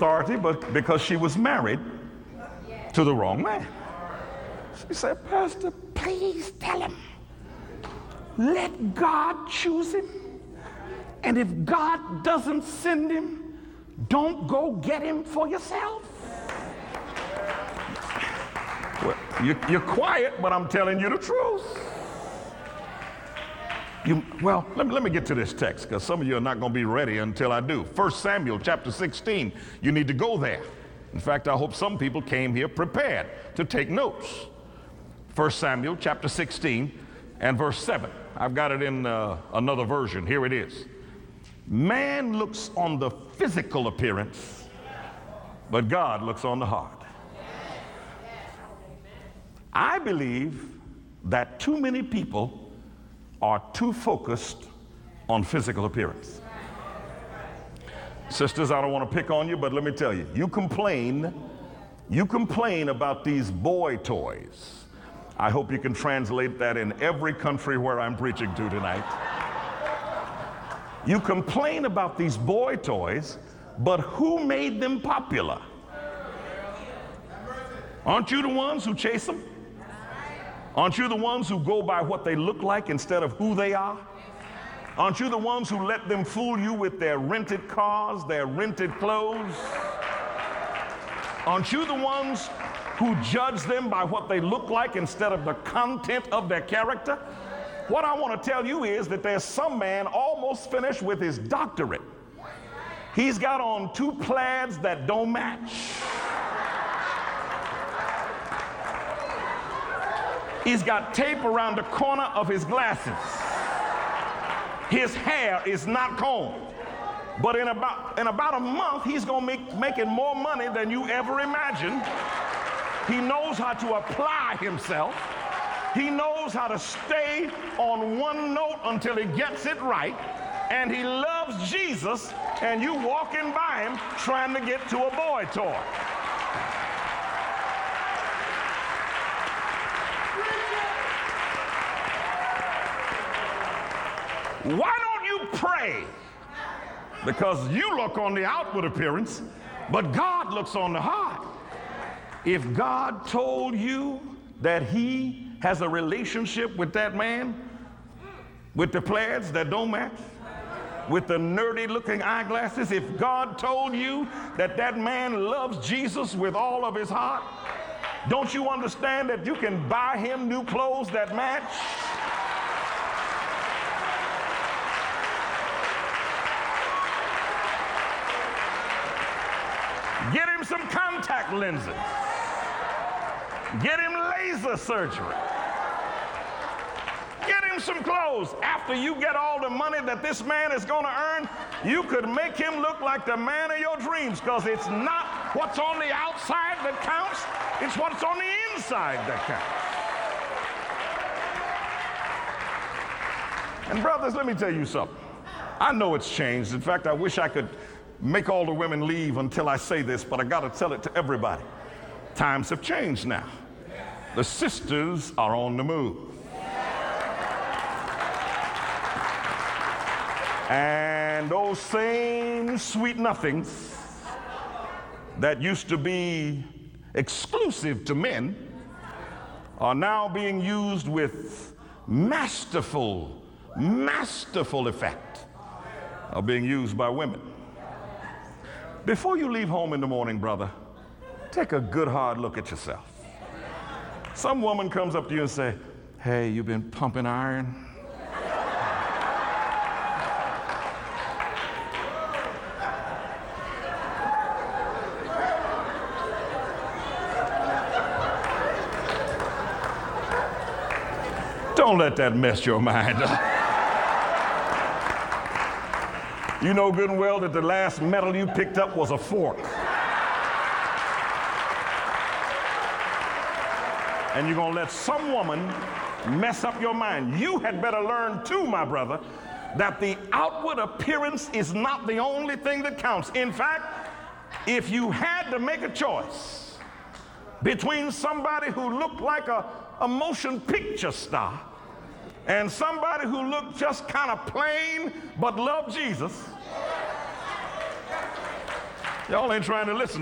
authority, but because she was married to the wrong man. She said, Pastor, please tell him, let God choose him. And if God doesn't send him, don't go get him for yourself. Well, you're quiet, but I'm telling you the truth. Let me get to this text, because some of you are not going to be ready until I do. 1 Samuel chapter 16, you need to go there. In fact, I hope some people came here prepared to take notes. 1 Samuel chapter 16 and verse 7. I've got it in another version. Here it is. Man looks on the physical appearance, but God looks on the heart. I believe that too many people are too focused on physical appearance. Sisters, I don't want to pick on you, but let me tell you, you complain about these boy toys. I hope you can translate that in every country where I'm preaching to tonight. You complain about these boy toys, but who made them popular? Aren't you the ones who chase them? Aren't you the ones who go by what they look like instead of who they are? Aren't you the ones who let them fool you with their rented cars, their rented clothes? Aren't you the ones who judge them by what they look like instead of the content of their character? What I want to tell you is that there's some man almost finished with his doctorate. He's got on 2 plaids that don't match. He's got tape around the corner of his glasses. His hair is not combed. But in about a month, he's going to be making more money than you ever imagined. He knows how to apply himself. He knows how to stay on one note until he gets it right. And he loves Jesus, and you walking by him trying to get to a boy toy. Why don't you pray? Because you look on the outward appearance, but God looks on the heart. If God told you that he has a relationship with that man, with the plaids that don't match, with the nerdy looking eyeglasses, if God told you that that man loves Jesus with all of his heart, don't you understand that you can buy him new clothes that match? Get him some contact lenses. Get him laser surgery. Get him some clothes. After you get all the money that this man is going to earn, you could make him look like the man of your dreams, because it's not what's on the outside that counts, it's what's on the inside that counts. And brothers, let me tell you something. I know it's changed. In fact, I wish I could make all the women leave until I say this, but I got to tell it to everybody. Times have changed now. The sisters are on the move. And those same sweet nothings that used to be exclusive to men are now being used with masterful effect, are being used by women. Before you leave home in the morning, brother, take a good hard look at yourself. Some woman comes up to you and say, hey, you been pumping iron? Don't let that mess your mind up. You know good and well that the last metal you picked up was a fork. And you're going to let some woman mess up your mind. You had better learn too, my brother, that the outward appearance is not the only thing that counts. In fact, if you had to make a choice between somebody who looked like a motion picture star and somebody who looked just kind of plain but loved Jesus, Y'all ain't trying to listen.